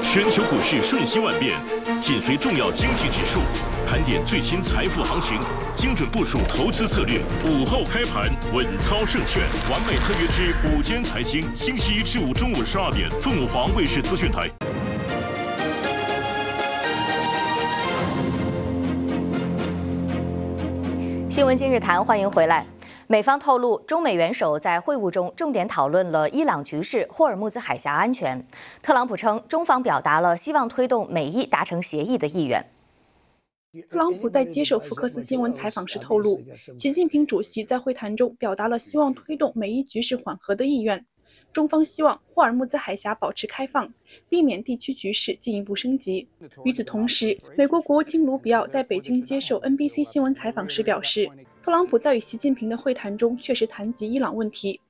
全球股市瞬息万变，紧随重要经济指数，盘点最新财富行情，精准部署投资策略。午后开盘，稳操胜券。完美特约之午间财经，星期一至五中午12点，凤凰卫视资讯台。 新闻今日谈，欢迎回来。美方透露，中美元首在会晤中重点讨论了伊朗局势、霍尔木兹海峡安全。特朗普称，中方表达了希望推动美伊达成协议的意愿。 特朗普在接受福克斯新闻采访时透露，习近平主席在会谈中表达了希望推动美伊局势缓和的意愿。中方希望霍尔木兹海峡保持开放，避免地区局势进一步升级。与此同时，美国国务卿卢比奥在北京接受 NBC 新闻采访时表示，特朗普在与习近平的会谈中确实谈及伊朗问题，